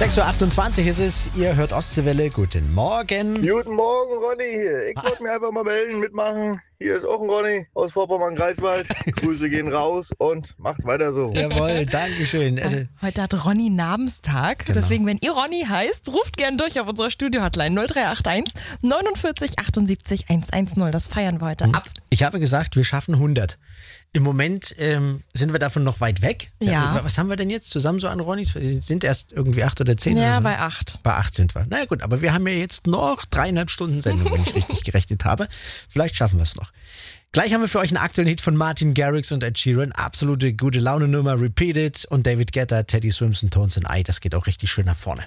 6.28 Uhr ist es, ihr hört Ostseewelle, guten Morgen. Guten Morgen, Ronny hier. Ich wollte mir einfach mal melden, mitmachen. Hier ist auch ein Ronny aus Vorpommern-Greifswald. Grüße gehen raus und macht weiter so. Jawohl, Dankeschön. Heute hat Ronny Namenstag. Genau. Deswegen, wenn ihr Ronny heißt, ruft gern durch auf unserer Studio-Hotline 0381 49 78 110. Das feiern wir heute ab. Ich habe gesagt, wir schaffen 100. Im Moment sind wir davon noch weit weg. Ja. Was haben wir denn jetzt zusammen so an Ronnys? Wir sind erst irgendwie 8 oder 10. Ja, oder so. bei 8. Bei 8 sind wir. Na ja, gut, aber wir haben ja jetzt noch 3,5 Stunden Sendung, wenn ich richtig gerechnet habe. Vielleicht schaffen wir es noch. Gleich haben wir für euch einen aktuellen Hit von Martin Garrix und Ed Sheeran. Absolute gute Laune-Nummer, Repeat It. Und David Guetta, Teddy Swims und Tones and I. Das geht auch richtig schön nach vorne.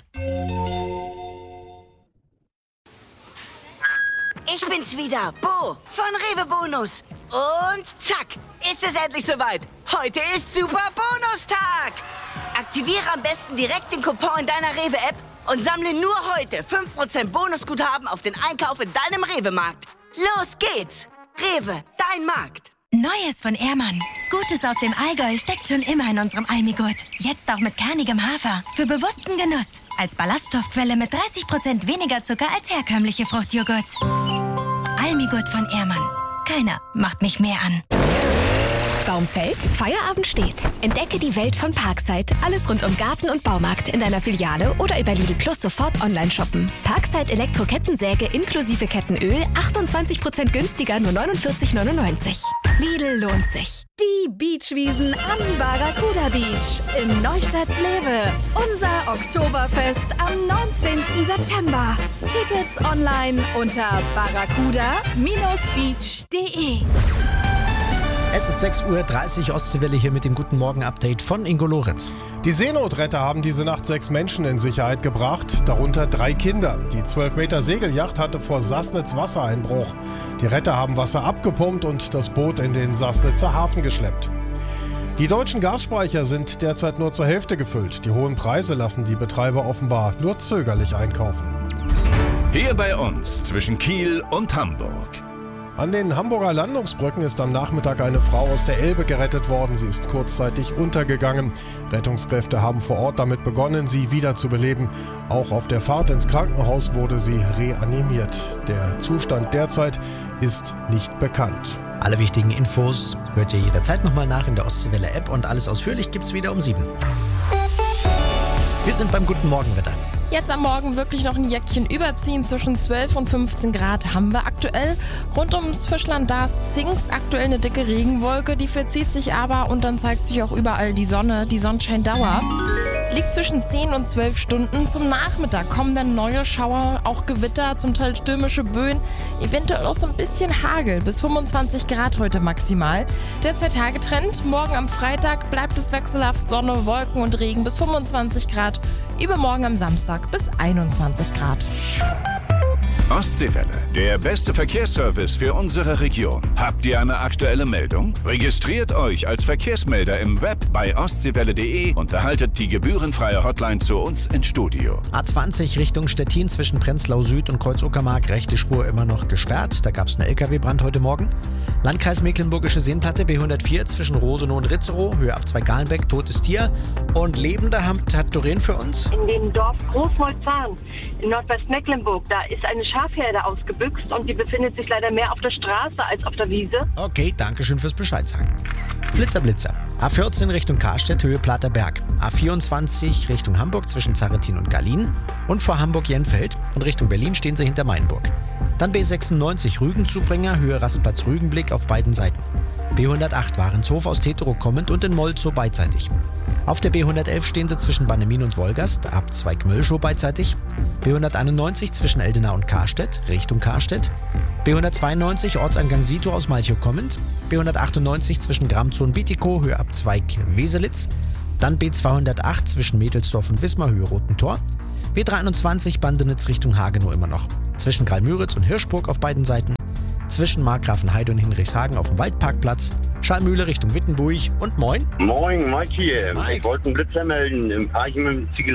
Ich bin's wieder, Bo von Rewe Bonus. Und zack, ist es endlich soweit. Heute ist Super Bonustag. Aktiviere am besten direkt den Coupon in deiner Rewe-App und sammle nur heute 5% Bonusguthaben auf den Einkauf in deinem Rewe-Markt. Los geht's. Rewe, dein Markt. Neues von Ehrmann. Gutes aus dem Allgäu steckt schon immer in unserem Almigurt. Jetzt auch mit kernigem Hafer. Für bewussten Genuss. Als Ballaststoffquelle mit 30% weniger Zucker als herkömmliche Fruchtjoghurt. Almigurt von Ehrmann. Keiner macht mich mehr an. Baum fällt, Feierabend steht. Entdecke die Welt von Parkside. Alles rund um Garten und Baumarkt in deiner Filiale oder über Lidl Plus sofort online shoppen. Parkside Elektro-Kettensäge inklusive Kettenöl 28% günstiger, nur 49,99. Lidl lohnt sich. Die Beachwiesen am Barracuda Beach in Neustadt-Glewe. Unser Oktoberfest am 19. September. Tickets online unter barracuda-beach.de. Es ist 6.30 Uhr, Ostseewelle hier mit dem Guten Morgen-Update von Ingo Lorenz. Die Seenotretter haben diese Nacht 6 Menschen in Sicherheit gebracht, darunter 3 Kinder. Die 12-Meter-Segelyacht hatte vor Sassnitz Wassereinbruch. Die Retter haben Wasser abgepumpt und das Boot in den Sassnitzer Hafen geschleppt. Die deutschen Gasspeicher sind derzeit nur zur Hälfte gefüllt. Die hohen Preise lassen die Betreiber offenbar nur zögerlich einkaufen. Hier bei uns zwischen Kiel und Hamburg. An den Hamburger Landungsbrücken ist am Nachmittag eine Frau aus der Elbe gerettet worden. Sie ist kurzzeitig untergegangen. Rettungskräfte haben vor Ort damit begonnen, sie wiederzubeleben. Auch auf der Fahrt ins Krankenhaus wurde sie reanimiert. Der Zustand derzeit ist nicht bekannt. Alle wichtigen Infos hört ihr jederzeit nochmal nach in der Ostseewelle-App und alles ausführlich gibt's wieder um 7. Wir sind beim Guten Morgenwetter. Jetzt am Morgen wirklich noch ein Jäckchen überziehen. Zwischen 12 und 15 Grad haben wir aktuell. Rund ums Fischland, da ist Zingst aktuell eine dicke Regenwolke. Die verzieht sich aber und dann zeigt sich auch überall die Sonne. Die Sonnenscheindauer liegt zwischen 10 und 12 Stunden. Zum Nachmittag kommen dann neue Schauer, auch Gewitter, zum Teil stürmische Böen. Eventuell auch so ein bisschen Hagel. Bis 25 Grad heute maximal. Der 2-Tage-Trend. Morgen am Freitag bleibt es wechselhaft. Sonne, Wolken und Regen bis 25 Grad. Übermorgen am Samstag bis 21 Grad. Ostseewelle, der beste Verkehrsservice für unsere Region. Habt ihr eine aktuelle Meldung? Registriert euch als Verkehrsmelder im Web bei ostseewelle.de und erhaltet die gebührenfreie Hotline zu uns ins Studio. A20 Richtung Stettin zwischen Prenzlau Süd und Kreuz-Uckermark, rechte Spur immer noch gesperrt. Da gab es einen LKW-Brand heute Morgen. Landkreis Mecklenburgische Seenplatte, B104 zwischen Rosenow und Ritzerow, Höhe ab 2 Galenbeck, totes Tier. Und Lebende hat Doreen für uns. In dem Dorf Großmolzahn in Nordwestmecklenburg, da ist eine Schafherde ausgebüxt und die befindet sich leider mehr auf der Straße als auf der Wiese. Okay, danke schön fürs Bescheid sagen. Blitzer. A14 Richtung Karstedt, Höhe Platerberg. A24 Richtung Hamburg zwischen Zarrentin und Gallien. Und vor Hamburg-Jenfeld. Und Richtung Berlin stehen sie hinter Mainburg. Dann B96 Rügenzubringer, Höhe Rastplatz Rügenblick auf beiden Seiten. B108 Warenshof aus Teterow kommend und in Molzow beidseitig. Auf der B111 stehen sie zwischen Bannemin und Wolgast, ab Zweigmühlschow beidseitig. B191 zwischen Eldenau und Karstedt, Richtung Karstedt. B192 Ortseingang Sito aus Malchow kommend. B198 zwischen Gramzow und Bietigkow, Höhe ab Zweig-Weselitz. Dann B208 zwischen Mädelsdorf und Wismar, Höhe Rotentor. B321 Bandenitz Richtung Hagenow immer noch. Zwischen Greilmüritz und Hirschburg auf beiden Seiten. Zwischen Markgrafenheide und Hinrichshagen auf dem Waldparkplatz. Schallmühle Richtung Wittenburg und moin. Moin, Mike hier. Mike. Ich wollte einen Blitzer melden im Parchim im